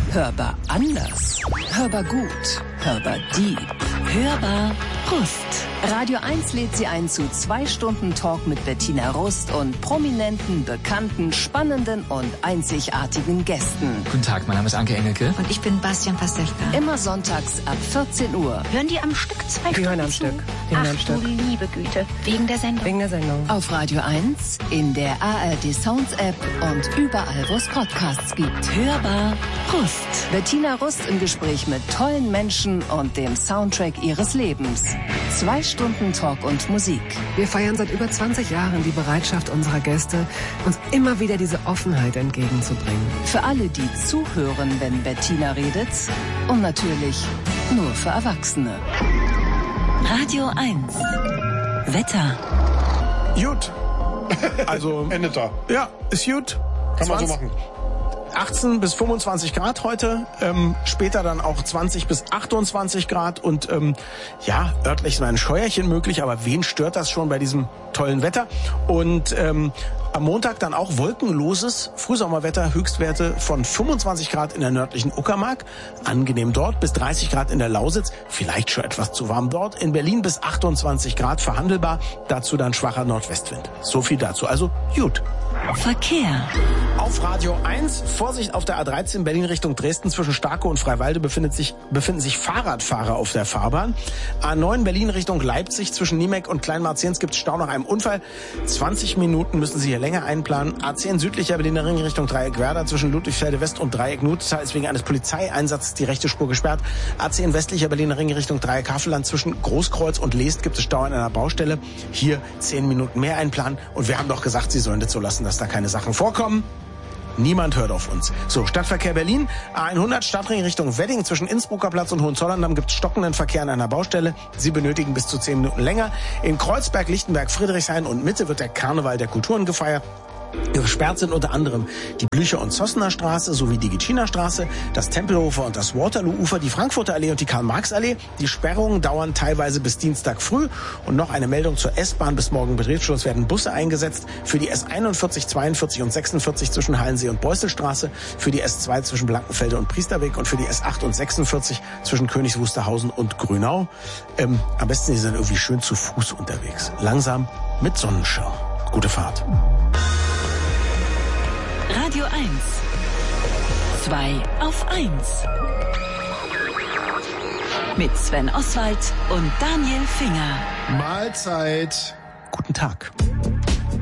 Hörbar anders. Hörbar gut. Hörbar deep. Hörbar Rust. Radio 1 lädt Sie ein zu 2 Stunden Talk mit Bettina Rust und prominenten, bekannten, spannenden und einzigartigen Gästen. Guten Tag, mein Name ist Anke Engelke. Und ich bin Bastian Pastewka. Immer sonntags ab 14 Uhr. Hören die am Stück 2 Stunden? Die hören am Stück. Ach du liebe Güte. Wegen der Sendung? Wegen der Sendung. Auf Radio 1, in der ARD Sounds App und überall, wo es Podcasts gibt. Hörbar Rust. Bettina Rust im Gespräch mit tollen Menschen und dem Soundtrack ihres Lebens. 2 Stunden Talk und Musik. Wir feiern seit über 20 Jahren die Bereitschaft unserer Gäste, uns immer wieder diese Offenheit entgegenzubringen. Für alle, die zuhören, wenn Bettina redet. Und natürlich nur für Erwachsene. Radio 1. Wetter. Gut. Also endet da. Ja, ist gut. Kann man so machen. 18 bis 25 Grad heute, später dann auch 20 bis 28 Grad und ja, örtlich ist mal ein Scheuerchen möglich, aber wen stört das schon bei diesem tollen Wetter? Und am Montag dann auch wolkenloses Frühsommerwetter, Höchstwerte von 25 Grad in der nördlichen Uckermark, angenehm dort, bis 30 Grad in der Lausitz, vielleicht schon etwas zu warm dort, in Berlin bis 28 Grad verhandelbar, dazu dann schwacher Nordwestwind. So viel dazu, also gut. Verkehr. Auf Radio 1, Vorsicht auf der A13 Berlin Richtung Dresden zwischen Starkow und Freiwalde befinden sich Fahrradfahrer auf der Fahrbahn. A9 Berlin Richtung Leipzig zwischen Niemek und Kleinmarziens gibt es Stau nach einem Unfall. 20 Minuten müssen Sie hier länger einplanen. A10 südlicher Berliner Ring Richtung Dreieck Werder zwischen Ludwigsfelde West und Dreieck Nutztal ist wegen eines Polizeieinsatzes die rechte Spur gesperrt. A10 westlicher Berliner Ring Richtung Dreieck Havelland zwischen Großkreuz und Leest gibt es Stau an einer Baustelle. Hier 10 Minuten mehr einplanen. Und wir haben doch gesagt, Sie sollen das so lassen, dass da keine Sachen vorkommen. Niemand hört auf uns. So, Stadtverkehr Berlin, A100 Stadtring Richtung Wedding zwischen Innsbrucker Platz und Hohenzollern gibt es stockenden Verkehr an einer Baustelle. Sie benötigen bis zu 10 Minuten länger. In Kreuzberg, Lichtenberg, Friedrichshain und Mitte wird der Karneval der Kulturen gefeiert. Gesperrt sind unter anderem die Blücher- und Zossener Straße sowie die Gitschiner Straße, das Tempelhofer und das Waterloo-Ufer, die Frankfurter Allee und die Karl-Marx-Allee. Die Sperrungen dauern teilweise bis Dienstag früh. Und noch eine Meldung zur S-Bahn. Bis morgen Betriebsschluss werden Busse eingesetzt für die S41, 42 und 46 zwischen Hallensee und Beuselstraße, für die S2 zwischen Blankenfelde und Priesterweg und für die S8 und 46 zwischen Königs Wusterhausen und Grünau. Am besten, Sie sind irgendwie schön zu Fuß unterwegs. Langsam mit Sonnenschirm. Gute Fahrt. Radio 1. 2 auf 1. Mit Sven Oswald und Daniel Finger. Mahlzeit. Guten Tag.